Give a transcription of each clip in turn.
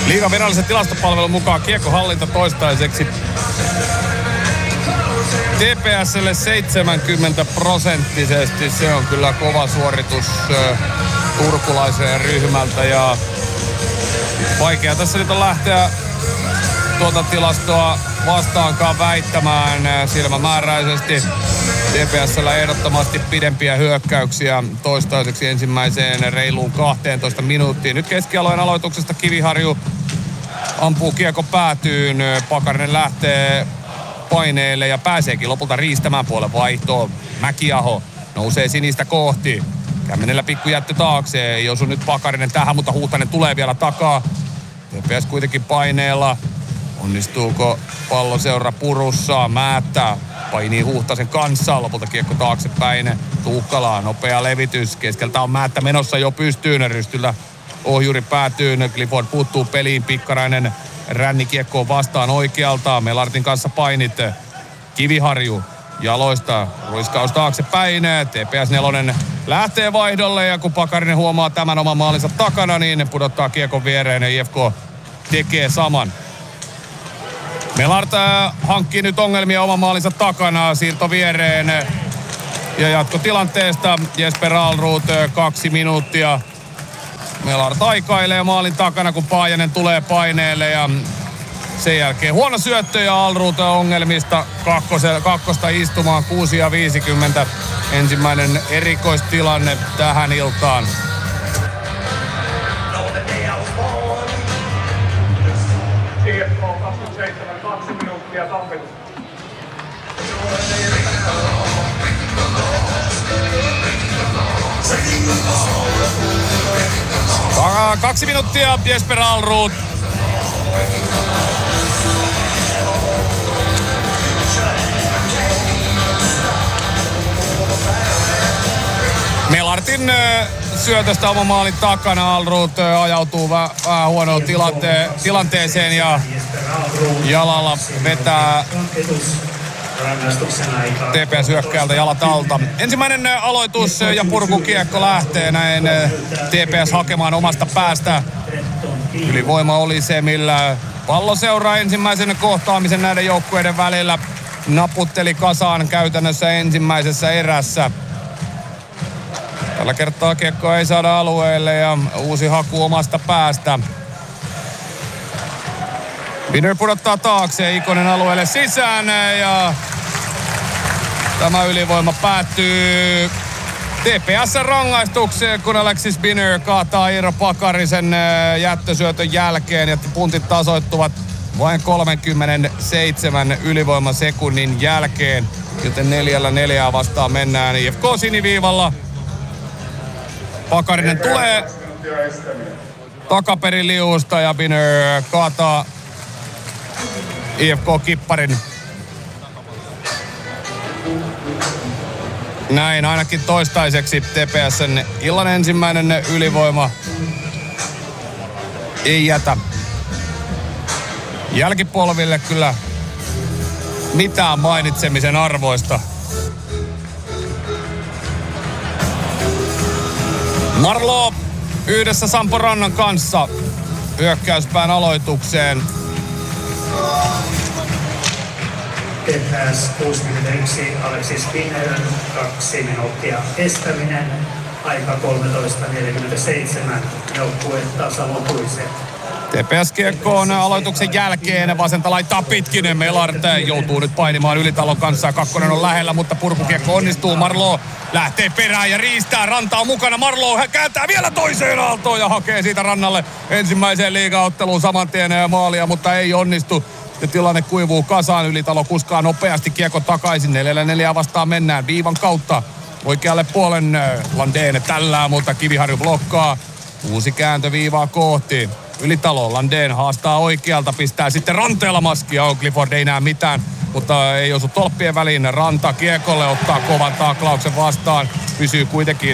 Liigan virallisen tilastopalvelun mukaan kiekkohallinta toistaiseksi TPS:lle 70%. Se on kyllä kova suoritus turkulaisen ryhmältä ja vaikea tässä nyt on lähteä tuota tilastoa vastaankaan väittämään silmämääräisesti. TPS:llä ehdottomasti pidempiä hyökkäyksiä toistaiseksi ensimmäiseen reiluun 12 minuuttiin. Nyt keskialueen aloituksesta Kiviharju ampuu kiekko päätyyn. Pakarinen lähtee paineelle ja pääseekin lopulta riistämään puolen vaihtoon. Mäkiaho nousee sinistä kohti. Kämmenellä pikkujättö taakse. Ei osu nyt Pakarinen tähän, mutta Huhtanen tulee vielä takaa. TPS kuitenkin paineella. Onnistuuko Palloseura purussa? Määttää. Painii Huhtasen kanssa. Lopulta kiekko taaksepäin. Tuukkalaa. Nopea levitys. Keskeltä on Määttä menossa jo pystyyn. Rystyllä ohjuri päätyyn. Clifford puuttuu peliin. Pikkarainen ränni kiekkoon vastaan oikealta. Melartin kanssa painit. Kiviharju jaloista. Ruiskaus taaksepäin. TPS 4 lähtee vaihdolle ja kun Pakarinen huomaa tämän oman maalinsa takana, niin pudottaa kiekon viereen ja IFK tekee saman. Melart hankkii nyt ongelmia oman maalinsa takana. Siirto viereen ja jatkotilanteesta Jesper Alrud 2 minuuttia. Melart aikailee maalin takana, kun Paajanen tulee paineelle ja sen jälkeen huono syöttö ja Alrud ongelmista kakkosta istumaan 6:50. Ensimmäinen erikoistilanne tähän iltaan. IFK 27, 2 minuuttia tampelu. Kaksi minuuttia Jesper Alrud. Melartin syötöstä oman maalin takana Alrud ajautuu vähän huonoon tilanteeseen ja jalalla vetää TPS-hyökkäältä jalat alta. Ensimmäinen aloitus ja purkukiekko lähtee näin TPS hakemaan omasta päästä. Ylivoima oli se, millä Palloseura ensimmäisen kohtaamisen näiden joukkueiden välillä naputteli kasaan käytännössä ensimmäisessä erässä. Tällä kertaa kiekkoa ei saada alueelle ja uusi haku omasta päästä. Winner pudottaa taakse, Ikonen alueelle sisään ja tämä ylivoima päättyy TPS-rangaistukseen, kun Alexis Binner kaataa Iiro Pakarisen jättösyötön jälkeen ja puntit tasoittuvat vain 37 ylivoimasekunnin jälkeen, joten 4-4 vastaan mennään IFK siniviivalla. Pakarinen tulee takaperin liuusta ja Binner kaataa IFK-kipparin. Näin ainakin toistaiseksi TPS:n illan ensimmäinen ylivoima ei jätä jälkipolville kyllä mitään mainitsemisen arvoista. Marlo yhdessä Sampo Rannan kanssa hyökkäyspään aloitukseen. TPS 61, Alexis Binner, 2 minuuttia estäminen, aika 13:47, joukkue tasalukuisen. TPS-kiekkoon aloituksen jälkeen vasenta laittaa Pitkinen. Melart joutuu nyt painimaan Ylitalon kanssa. Kakkonen on lähellä, mutta purkukiekko onnistuu. Marlo lähtee perään ja riistää. Ranta on mukana. Marlo kääntää vielä toiseen aaltoon ja hakee siitä Rannalle ensimmäiseen liigaotteluun saman tien maalia, mutta ei onnistu. Ja tilanne kuivuu kasaan. Ylitalo kuskaa nopeasti kiekko takaisin. 4-4 vastaan mennään viivan kautta. Oikealle puolen Landén tällää, mutta Kiviharju blokkaa. Uusi kääntö viivaa kohti. Ylitalo, Landén haastaa oikealta, pistää sitten ranteella maskia. Clifford ei näe mitään, mutta ei osu tolppien väliin. Ranta kiekolle ottaa kovan taklauksen vastaan. Pysyy kuitenkin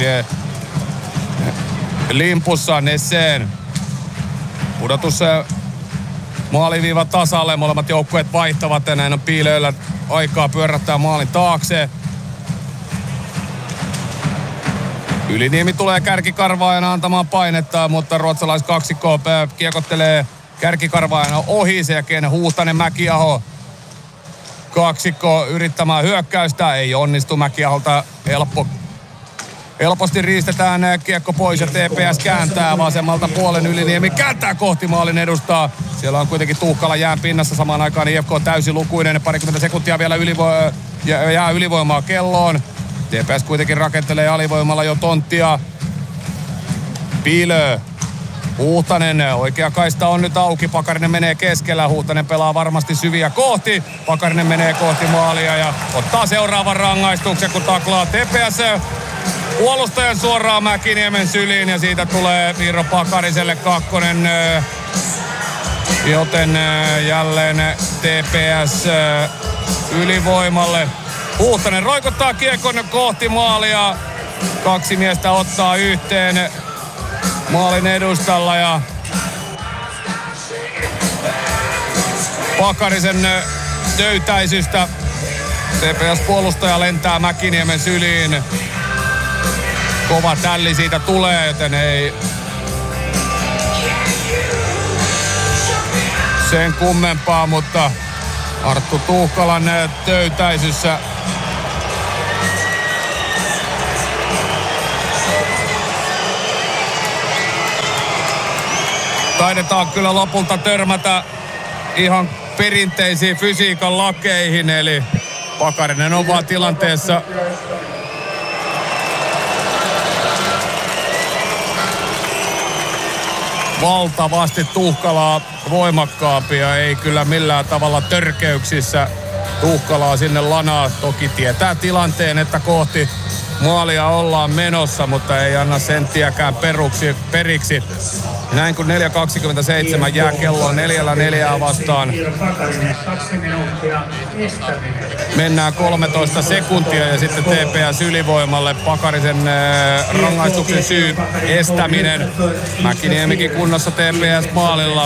limpussa Nesseen. Pudotus maaliviiva tasalle. Molemmat joukkueet vaihtavat ja näin on Piilöillä aikaa pyörättää maalin taakse. Yliniemi tulee kärkikarvaajana antamaan painetta, mutta ruotsalaiskaksikko kiekottelee kärkikarvaajana ohi. Sen jälkeen Huuhtanen, Mäkiaho. Kaksikko yrittämään hyökkäystä. Ei onnistu Mäkiaholta. Helposti riistetään kiekko pois ja TPS kääntää vasemmalta puolen. Yliniemi kääntää kohti maalin edustaa. Siellä on kuitenkin Tuhkala jään pinnassa samaan aikaan. IFK täysilukuinen. Parikymmentä sekuntia vielä jää ylivoimaa kelloon. TPS kuitenkin rakentelee alivoimalla jo tonttia. Piilö. Huuhtanen, oikea kaista on nyt auki. Pakarinen menee keskellä. Huuhtanen pelaa varmasti syviä kohti. Pakarinen menee kohti maalia ja ottaa seuraavan rangaistuksen, kun taklaa TPS puolustajan suoraan Mäkiniemen syliin. Ja siitä tulee Iiro Pakariselle kakkonen. Joten jälleen TPS ylivoimalle. Huuhtanen roikottaa kiekon kohti maalia. Kaksi miestä ottaa yhteen maalin edustalla ja Pakarisen töytäisystä TPS-puolustaja lentää Mäkiniemen syliin. Kova tälli siitä tulee, joten ei sen kummempaa, mutta Arttu Tuhkalan töytäisyssä taidetaan kyllä lopulta törmätä ihan perinteisiin fysiikan lakeihin, eli Pakarinen on vaan tilanteessa valtavasti Tuhkalaa voimakkaampi ja ei kyllä millään tavalla törkeyksissä Tuhkalaa sinne lanaa. Toki tietää tilanteen, että kohti maalia ollaan menossa, mutta ei anna senttiäkään periksi. Näin kun 4.27 jää kelloa 4-4 vastaan. Mennään 13 sekuntia ja sitten TPS ylivoimalle. Pakarisen rangaistuksen syy estäminen. Mäkiniemikin kunnossa TPS maalilla.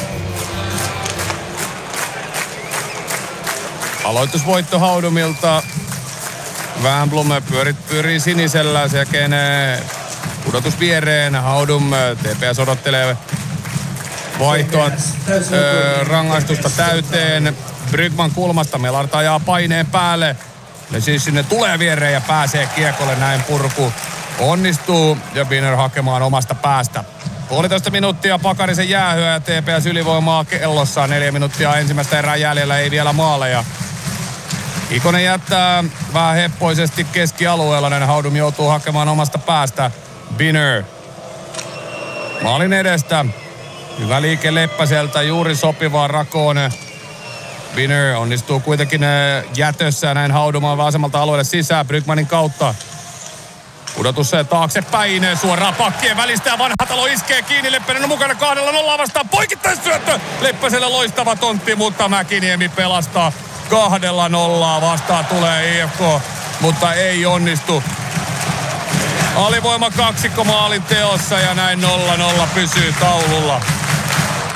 Aloitusvoitto Haudumilta. Wernbloom pyörii sinisellä. Sen jälkeen pudotus viereen. Haudum, TPS odottelee vaihtoa rangaistusta täyteen. Brygman kulmasta Melarta ajaa paineen päälle. Ja siis sinne tulee viereen ja pääsee kiekolle, näin purku onnistuu. Ja Biner hakemaan omasta päästä. 1,5 minuuttia Pakarisen jäähyä ja TPS ylivoimaa kellossa. 4 minuuttia ensimmäistä erää jäljellä, ei vielä maaleja. Ikonen jättää vähän heppoisesti keskialueella, näin Haudum joutuu hakemaan omasta päästä. Biner maalin edestä. Hyvä liike Leppäseltä, juuri sopivaan rakoon. Biner onnistuu kuitenkin jätössä, näin Haudumaan vasemmalta alueelle sisään Brygmanin kautta. Pudotus taaksepäin, suoraan pakkien välistä ja Vanhatalo iskee kiinni. Leppänen on mukana 2-0 vastaan. Poikittaisyöttö Leppäselle loistava tontti, mutta Mäkiniemi pelastaa 2-0 vastaan tulee IFK, mutta ei onnistu. Alivoima kaksikko maalin teossa ja näin 0-0 pysyy taululla.